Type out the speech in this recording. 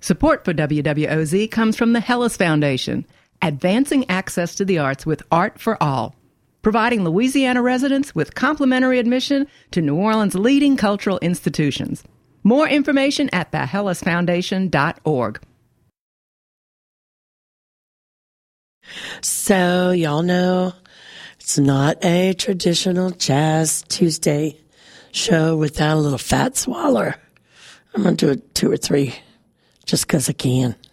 Support for WWOZ comes from the Hellas Foundation, advancing access to the arts with Art for All, providing Louisiana residents with complimentary admission to New Orleans' leading cultural institutions. More information at thehellasfoundation.org. So, y'all know it's not a traditional Jazz Tuesday show without a little fat swaller. I'm going to do it 2 or 3 just because I can.